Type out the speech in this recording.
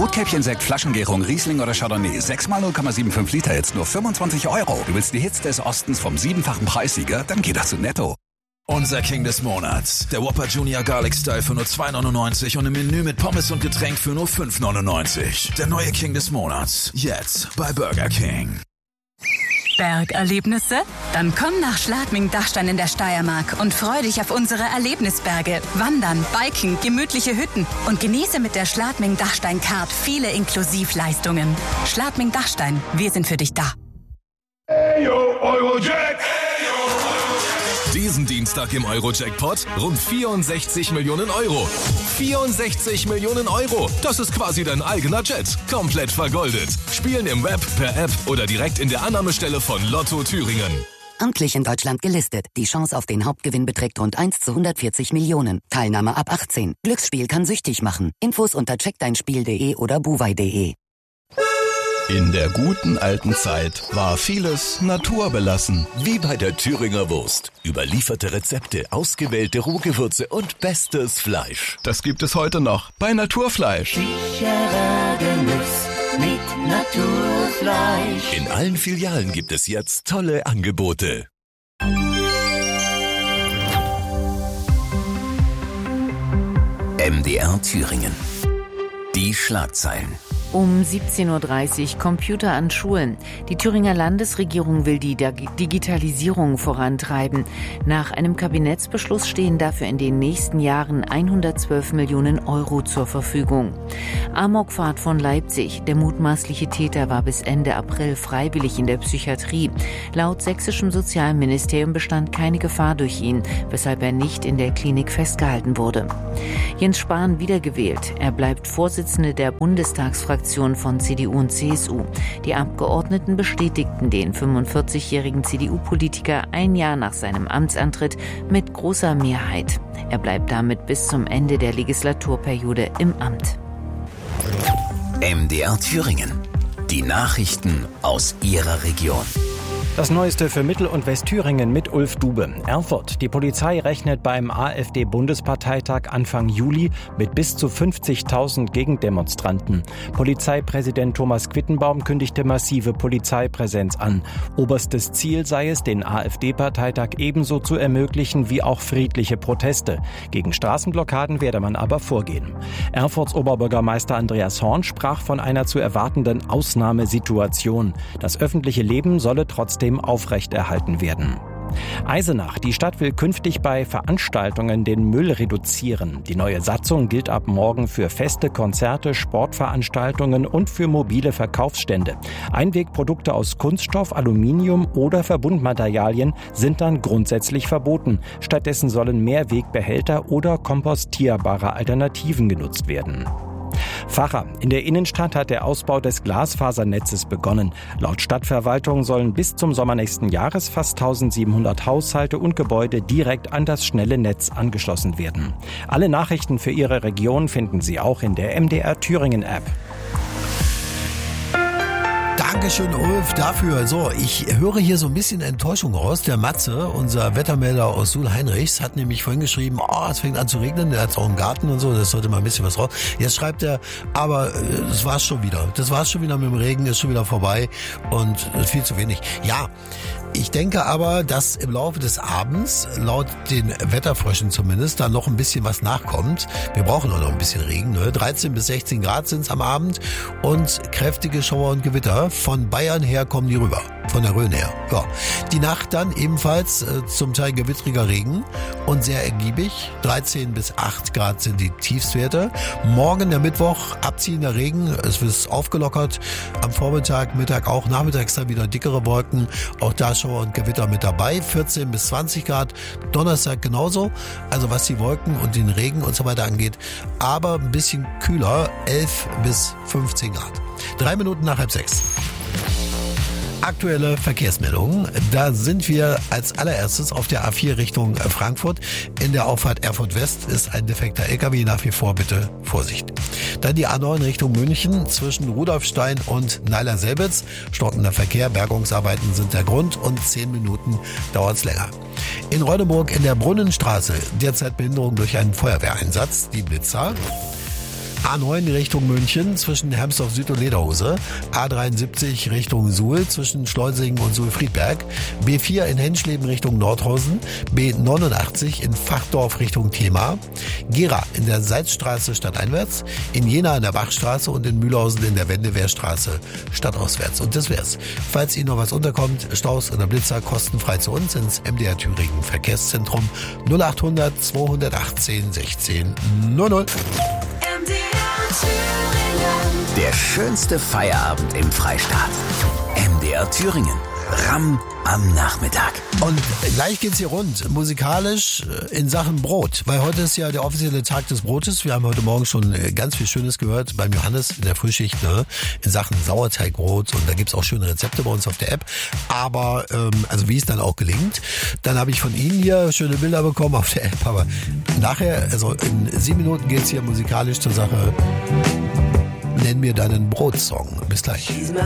Rotkäppchensekt, Flaschengärung, Riesling oder Chardonnay. 6x 0,75 Liter, jetzt nur 25 €. Du willst die Hits des Ostens vom 7-fachen Preissieger? Dann geh doch zu Netto. Unser King des Monats. Der Whopper Junior Garlic Style für nur 2,99 und im Menü mit Pommes und Getränk für nur 5,99. Der neue King des Monats. Jetzt bei Burger King. Bergerlebnisse? Dann komm nach Schladming-Dachstein in der Steiermark und freu dich auf unsere Erlebnisberge. Wandern, Biken, gemütliche Hütten und genieße mit der Schladming-Dachstein-Card viele Inklusivleistungen. Schladming-Dachstein, wir sind für dich da. Hey yo, Eurojack! Diesen Dienstag im Euro-Jackpot rund 64 Millionen €. 64 Millionen €! Das ist quasi dein eigener Jet. Komplett vergoldet. Spielen im Web, per App oder direkt in der Annahmestelle von Lotto Thüringen. Amtlich in Deutschland gelistet. Die Chance auf den Hauptgewinn beträgt rund 1 zu 140 Millionen. Teilnahme ab 18. Glücksspiel kann süchtig machen. Infos unter checkdeinspiel.de oder buwei.de. In der guten alten Zeit war vieles naturbelassen. Wie bei der Thüringer Wurst. Überlieferte Rezepte, ausgewählte Rohgewürze und bestes Fleisch. Das gibt es heute noch bei Naturfleisch. Sicherer Genuss mit Naturfleisch. In allen Filialen gibt es jetzt tolle Angebote. MDR Thüringen. Die Schlagzeilen. Um 17:30 Uhr Computer an Schulen. Die Thüringer Landesregierung will die Digitalisierung vorantreiben. Nach einem Kabinettsbeschluss stehen dafür in den nächsten Jahren 112 Millionen € zur Verfügung. Amokfahrt von Leipzig. Der mutmaßliche Täter war bis Ende April freiwillig in der Psychiatrie. Laut sächsischem Sozialministerium bestand keine Gefahr durch ihn, weshalb er nicht in der Klinik festgehalten wurde. Jens Spahn wiedergewählt. Er bleibt Vorsitzende der Bundestagsfraktion von CDU und CSU. Die Abgeordneten bestätigten den 45-jährigen CDU-Politiker ein Jahr nach seinem Amtsantritt mit großer Mehrheit. Er bleibt damit bis zum Ende der Legislaturperiode im Amt. MDR Thüringen. Die Nachrichten aus Ihrer Region. Das Neueste für Mittel- und Westthüringen mit Ulf Dube. Erfurt. Die Polizei rechnet beim AfD-Bundesparteitag Anfang Juli mit bis zu 50.000 Gegendemonstranten. Polizeipräsident Thomas Quittenbaum kündigte massive Polizeipräsenz an. Oberstes Ziel sei es, den AfD-Parteitag ebenso zu ermöglichen wie auch friedliche Proteste. Gegen Straßenblockaden werde man aber vorgehen. Erfurts Oberbürgermeister Andreas Horn sprach von einer zu erwartenden Ausnahmesituation. Das öffentliche Leben solle trotzdem aufrechterhalten werden. Eisenach. Die Stadt will künftig bei Veranstaltungen den Müll reduzieren. Die neue Satzung gilt ab morgen für Feste, Konzerte, Sportveranstaltungen und für mobile Verkaufsstände. Einwegprodukte aus Kunststoff, Aluminium oder Verbundmaterialien sind dann grundsätzlich verboten. Stattdessen sollen Mehrwegbehälter oder kompostierbare Alternativen genutzt werden. Facher. In der Innenstadt hat der Ausbau des Glasfasernetzes begonnen. Laut Stadtverwaltung sollen bis zum Sommer nächsten Jahres fast 1700 Haushalte und Gebäude direkt an das schnelle Netz angeschlossen werden. Alle Nachrichten für Ihre Region finden Sie auch in der MDR Thüringen App. Dankeschön, Ulf, dafür. So, ich höre hier so ein bisschen Enttäuschung raus. Der Matze, unser Wettermelder aus Suhl-Heinrichs, hat nämlich vorhin geschrieben, es fängt an zu regnen, der hat auch einen Garten und so, das sollte mal ein bisschen was raus. Jetzt schreibt er, aber das war's schon wieder. Das war's schon wieder mit dem Regen, ist schon wieder vorbei und viel zu wenig. Ja, ich denke aber, dass im Laufe des Abends, laut den Wetterfröschen zumindest, da noch ein bisschen was nachkommt. Wir brauchen auch noch ein bisschen Regen, ne? 13 bis 16 Grad sind's am Abend und kräftige Schauer und Gewitter. Von Bayern her kommen die rüber, von der Rhön her. Ja. Die Nacht dann ebenfalls zum Teil gewittriger Regen und sehr ergiebig. 13 bis 8 Grad sind die Tiefstwerte. Morgen, der Mittwoch, abziehender Regen. Es wird aufgelockert. Am Vormittag, Mittag auch. Nachmittags dann wieder dickere Wolken. Auch da Schauer und Gewitter mit dabei. 14 bis 20 Grad. Donnerstag genauso. Also was die Wolken und den Regen und so weiter angeht. Aber ein bisschen kühler. 11 bis 15 Grad. 3 Minuten nach 5:30. Aktuelle Verkehrsmeldungen. Da sind wir als allererstes auf der A4 Richtung Frankfurt. In der Auffahrt Erfurt West ist ein defekter LKW. Nach wie vor bitte Vorsicht. Dann die A9 Richtung München zwischen Rudolfstein und Neiler-Selbitz. Stockender Verkehr, Bergungsarbeiten sind der Grund und 10 Minuten dauert's länger. In Reudeburg in der Brunnenstraße derzeit Behinderung durch einen Feuerwehreinsatz, die Blitzer. A9 Richtung München zwischen Hermsdorf Süd und Lederhose. A73 Richtung Suhl zwischen Schleusingen und Suhl-Friedberg. B4 in Henschleben Richtung Nordhausen. B89 in Fachdorf Richtung Thema. Gera in der Salzstraße stadteinwärts. In Jena in der Bachstraße und in Mühlhausen in der Wendewehrstraße stadtauswärts. Und das wär's. Falls Ihnen noch was unterkommt, Staus oder Blitzer, kostenfrei zu uns ins MDR Thüringen Verkehrszentrum 0800 218 16 00. Der schönste Feierabend im Freistaat. MDR Thüringen. Ramm am Nachmittag. Und gleich geht's hier rund, musikalisch in Sachen Brot, weil heute ist ja der offizielle Tag des Brotes. Wir haben heute Morgen schon ganz viel Schönes gehört beim Johannes in der Frühschicht, ne? In Sachen Sauerteigbrot, und da gibt's auch schöne Rezepte bei uns auf der App. Aber also wie es dann auch gelingt, dann habe ich von Ihnen hier schöne Bilder bekommen auf der App. Aber nachher, also in 7 Minuten geht's hier musikalisch zur Sache. Nenn mir deinen Brotsong. Bis gleich.